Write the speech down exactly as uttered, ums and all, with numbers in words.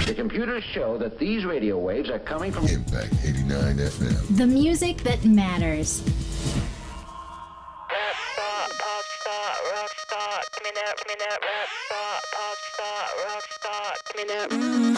The computers show that these radio waves are coming from Impact eighty-nine F M. The music that matters. Rap star, pop star, rock star, give me that, give me that, rap star, pop star, rock star, give me that.